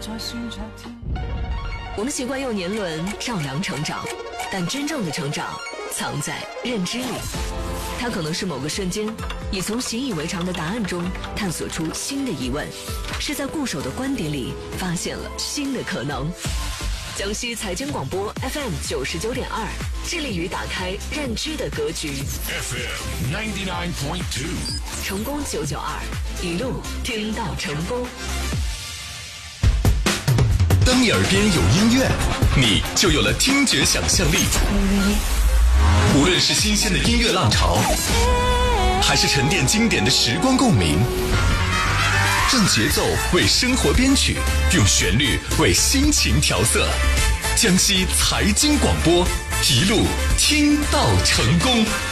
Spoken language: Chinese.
我们习惯用年轮丈量成长，但真正的成长藏在认知里。它可能是某个瞬间，你从习以为常的答案中探索出新的疑问，是在固守的观点里发现了新的可能。江西财经广播 FM 99.2，致力于打开认知的格局。 FM 99.2， 成功992，一路听到成功。 当你耳边有音乐，你就有了听觉想象力。无论是新鲜的音乐浪潮，还是沉淀经典的时光共鸣，让节奏为生活编曲，用旋律为心情调色。江西财经广播，一路听到成功。